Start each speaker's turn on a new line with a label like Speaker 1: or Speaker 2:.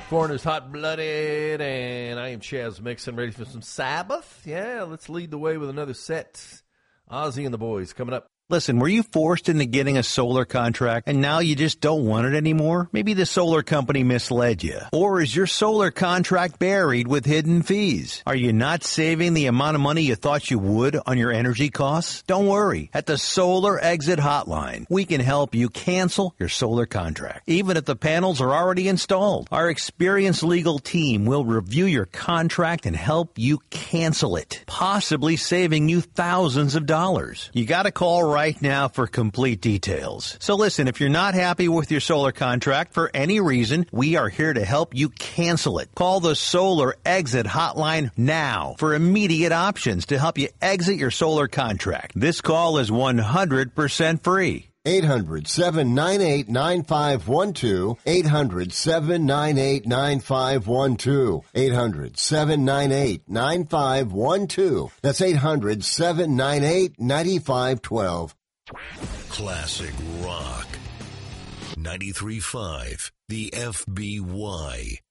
Speaker 1: Foreigners hot-blooded, and I am Chaz Mixon, ready for some Sabbath. Yeah, let's lead the way with another set. Ozzy and the Boys coming up.
Speaker 2: Listen, were you forced into getting a solar contract and now you just don't want it anymore? Maybe the solar company misled you. Or is your solar contract buried with hidden fees? Are you not saving the amount of money you thought you would on your energy costs? Don't worry. At the Solar Exit Hotline, we can help you cancel your solar contract, even if the panels are already installed. Our experienced legal team will review your contract and help you cancel it, possibly saving you thousands of dollars. You got to call right now for complete details. So listen, if you're not happy with your solar contract for any reason, we are here to help you cancel it. Call the Solar Exit Hotline now for immediate options to help you exit your solar contract. This call is 100% free.
Speaker 3: 800-798-9512. 800-798-9512. 800-798-9512. That's 800-798-9512.
Speaker 4: Classic Rock. 93.5. The FBY.